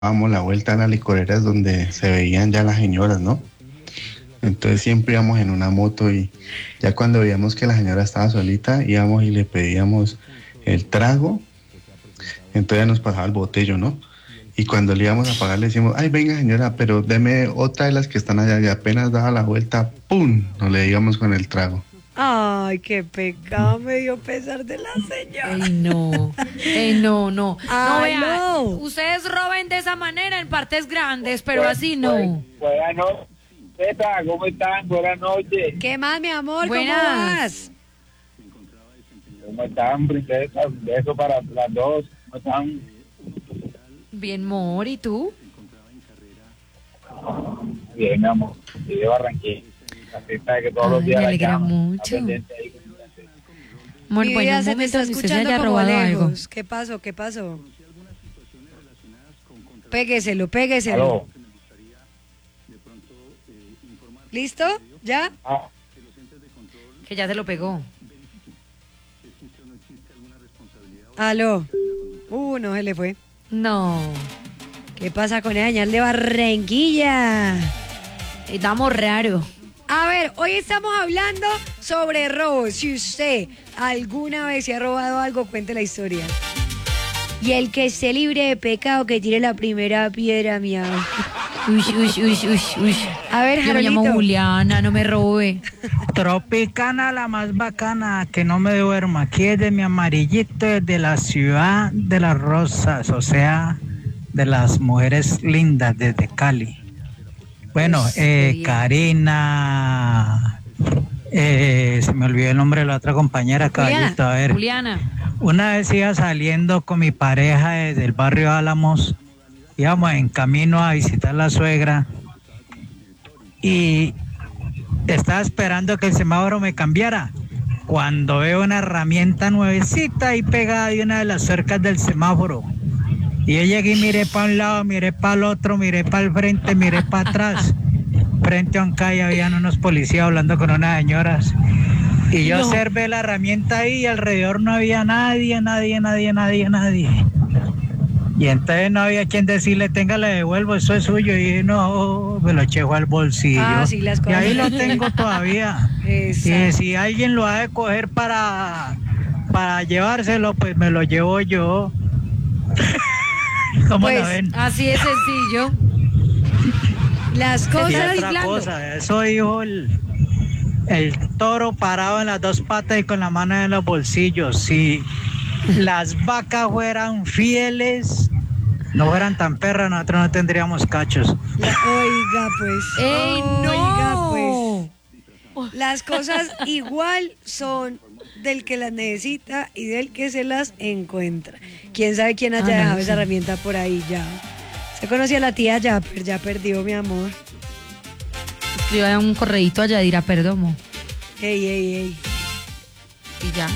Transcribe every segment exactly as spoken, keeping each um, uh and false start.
dábamos la vuelta a las licoreras donde se veían ya las señoras, ¿no? Entonces siempre íbamos en una moto y ya cuando veíamos que la señora estaba solita, íbamos y le pedíamos el trago, entonces ya nos pasaba el botello, ¿no? Y cuando le íbamos a pagar le decíamos, ay, venga señora, pero deme otra de las que están allá y apenas daba la vuelta, ¡pum! Nos le íbamos con el trago. Ay, qué pecado, me dio pesar de la señora. Ey, no, ey, no, no. Ay, no, vea, no. ustedes roben de esa manera en partes grandes, pero así no. Buenas noches, Teta, ¿cómo están? Buenas noches. ¿Qué más, mi amor? Buenas. ¿Cómo vas? ¿Cómo están, princesa? Un beso para las dos. ¿Cómo están? Bien, amor, ¿y tú? Bien, mi amor. Y de Barranquilla. La fiesta de que todos Ay, los días me la alegra llaman. mucho. Está pendiente ahí. Amor, Mi bueno, vida un se te momento está donde usted se escuchando haya como robado algo. lejos. ¿Qué pasó? ¿Qué pasó? Pégueselo, pégueselo. ¿Aló? ¿Listo? ¿Ya? Ah, Que ya se lo pegó. Aló. Uh, no se le fue. No, ¿Qué pasa con el señal de Barranquilla? estamos raro. A ver, hoy estamos hablando sobre robos. Si usted alguna vez se ha robado algo, cuente la historia. Y el que esté libre de pecado, que tire la primera piedra, miau. Uy, uy, uy, uy, uy. A ver, Yo me llamo Jarolito. Juliana, no me robe. Tropicana, la más bacana, que no me duerma. Aquí es de mi amarillito, desde la ciudad de las rosas, o sea, de las mujeres lindas desde Cali. Bueno, Uy, eh, qué bien. Karina, eh, se me olvidó el nombre de la otra compañera, caballito, a ver. Juliana. Una vez iba saliendo con mi pareja desde el barrio Álamos, íbamos en camino a visitar a la suegra y estaba esperando que el semáforo me cambiara. Cuando veo una herramienta nuevecita ahí pegada de una de las cercas del semáforo. Y yo llegué y miré para un lado, miré para el otro, miré para el frente, miré para atrás. Frente a un calle habían unos policías hablando con unas señoras. Y yo No. observé la herramienta ahí y alrededor no había nadie, nadie, nadie, nadie, nadie. Y entonces no había quien decirle, tenga, le devuelvo, eso es suyo. Y dije, no, me lo echo al bolsillo. Ah, sí, las y cosas. ahí lo tengo todavía. Y Exacto. si alguien lo ha de coger para, para llevárselo, pues me lo llevo yo. ¿Cómo Pues, la ven? Así de sencillo. Las Y cosas. otra aislando. cosa, eso dijo el, el toro parado en las dos patas y con la mano en los bolsillos. Si las vacas fueran fieles, no fueran tan perras, nosotros no tendríamos cachos. La- oiga, pues. ¡Ey, Oiga, no! pues. Las cosas igual son del que las necesita y del que se las encuentra. ¿Quién sabe quién haya Ah, no, dejado sí. esa herramienta por ahí ya? Se conocía a la tía Yapper, ya perdió, mi amor. Escriba un correíto a Yadira Perdomo. Ey, ey, ey. Y ya.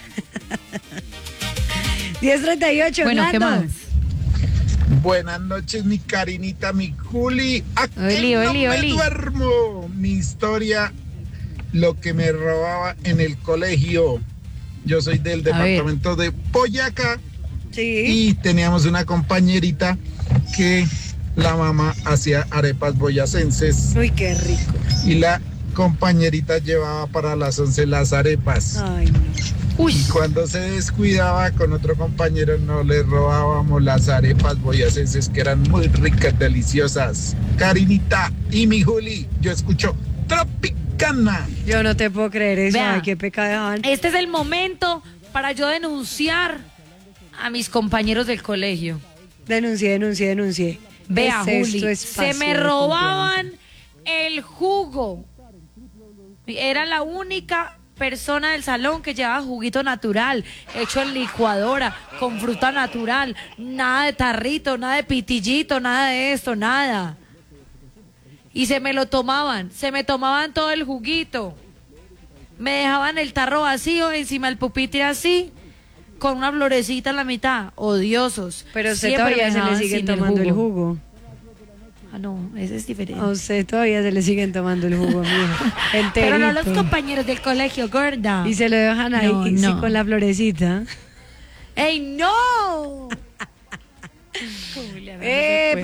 diez treinta y ocho, Bueno, ¿qué Orlando. más? Buenas noches, mi Karinita, mi Juli. ¿A qué Oli, no oli, me oli. duermo? Mi historia, lo que me robaba en el colegio. Yo soy del A ver. departamento de Boyacá Sí. y teníamos una compañerita que la mamá hacía arepas boyacenses Uy, qué rico. y la compañerita llevaba para las once las arepas. Ay, no. Uy, Y cuando se descuidaba con otro compañero no le robábamos las arepas boyacenses que eran muy ricas, deliciosas. Karinita y mi Juli, yo escucho Tropicana. Yo no te puedo creer eso. Vea. Ay, qué pecado dejaban. este es el momento para yo denunciar a mis compañeros del colegio. Denuncié, denuncié, denuncié. Vea, ¿Qué es Juli, esto, se espacio me de robaban el jugo. Era la única persona del salón que llevaba juguito natural, hecho en licuadora, con fruta natural, nada de tarrito, nada de pitillito, nada de esto, nada. Y se me lo tomaban, se me tomaban todo el juguito. Me dejaban el tarro vacío encima del pupitre así, con una florecita en la mitad, odiosos. Pero a usted Siempre todavía me se le dejaban siguen sin tomando el jugo. Ah, no, ese es diferente. A usted todavía se le siguen tomando el jugo, mijo. Pero no los Enterito. compañeros del colegio, gorda. Y se lo dejan ahí No, y sí, no. con la florecita. ¡Ey, no! Juliana, no se Eh, puede.